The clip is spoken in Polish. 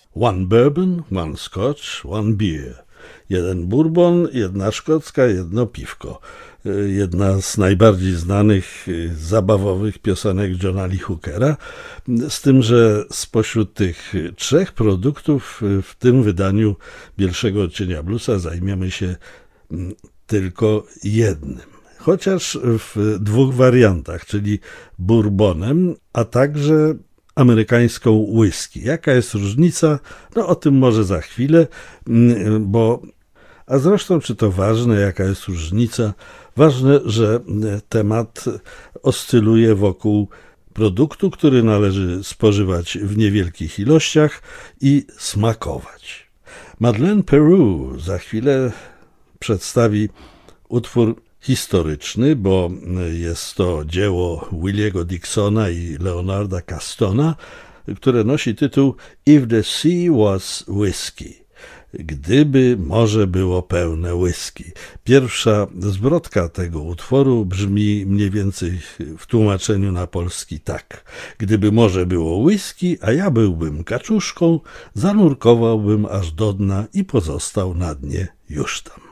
One bourbon, one scotch, one beer. Jeden bourbon, jedna szkocka, jedno piwko. Jedna z najbardziej znanych zabawowych piosenek Johna Lee Hookera, z tym, że spośród tych trzech produktów w tym wydaniu Bielszego Odcienia Bluesa zajmiemy się tylko jednym. Chociaż w dwóch wariantach, czyli bourbonem, a także amerykańską whisky. Jaka jest różnica? No o tym może za chwilę, a zresztą czy to ważne, jaka jest różnica? Ważne, że temat oscyluje wokół produktu, który należy spożywać w niewielkich ilościach i smakować. Madeleine Peru za chwilę przedstawi utwór historyczny, bo jest to dzieło Williego Dixona i Leonarda Castona, które nosi tytuł If the Sea Was Whiskey. Gdyby morze było pełne whisky. Pierwsza zwrotka tego utworu brzmi mniej więcej w tłumaczeniu na polski tak. Gdyby morze było whisky, a ja byłbym kaczuszką, zanurkowałbym aż do dna i pozostał na dnie już tam.